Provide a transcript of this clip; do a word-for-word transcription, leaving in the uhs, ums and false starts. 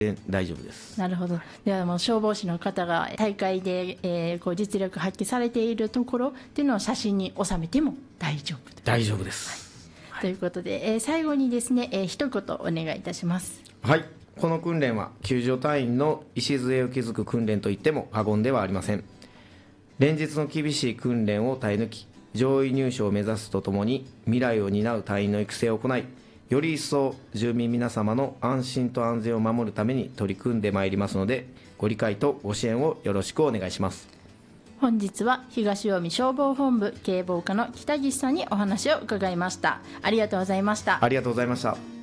大丈夫です。 なるほど。ではもう消防士の方が大会で、えー、こう実力発揮されているところっていうのを写真に収めても大丈夫と。 大丈夫です、 はい、ということで、えー、最後にですね、えー、一言お願いいたします。 はい、この訓練は救助隊員の礎を築く訓練といっても過言ではありません。連日の厳しい訓練を耐え抜き、上位入賞を目指すとともに未来を担う隊員の育成を行い、より一層住民皆様の安心と安全を守るために取り組んでまいりますので、ご理解とご支援をよろしくお願いします。 本日は東近江消防本部警防課の北岸さんにお話を伺いました。ありがとうございました。 ありがとうございました。